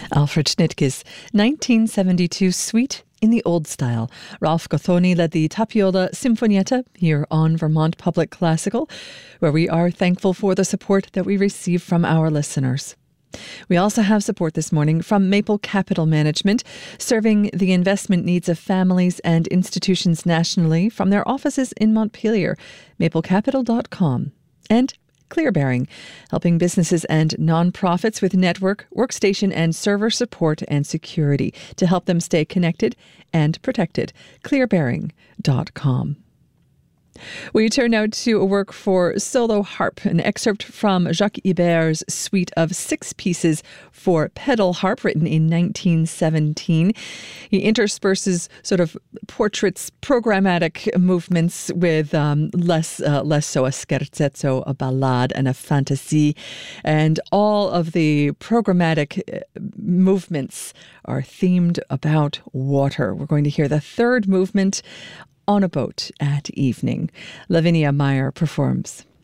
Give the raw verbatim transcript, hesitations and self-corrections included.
Alfred Schnittke's nineteen seventy-two suite in the old style. Ralph Gothoni led the Tapiola Sinfonietta here on Vermont Public Classical, where we are thankful for the support that we receive from our listeners. We also have support this morning from Maple Capital Management, serving the investment needs of families and institutions nationally from their offices in Montpelier, maple capital dot com. And ClearBearing, helping businesses and nonprofits with network, workstation, and server support and security to help them stay connected and protected. clear bearing dot com. We turn now to a work for solo harp, an excerpt from Jacques Ibert's suite of six pieces for pedal harp, written in nineteen seventeen. He intersperses sort of portraits, programmatic movements with um, less uh, less so a scherzetto, a ballade, and a fantasie. And all of the programmatic movements are themed about water. We're going to hear the third movement, On a Boat at Evening. Lavinia Meyer performs.